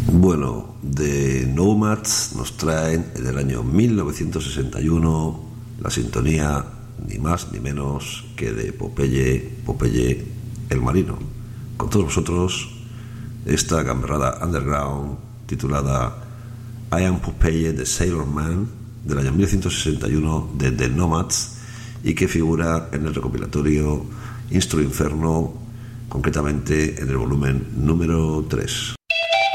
Bueno, The Nomads nos traen en el año 1961 la sintonía ni más ni menos que de Popeye el marino. Con todos vosotros esta gamberrada underground titulada I Am Popeye the Sailor Man del año 1961 de The Nomads y que figura en el recopilatorio Instro Inferno, concretamente en el volumen número 3.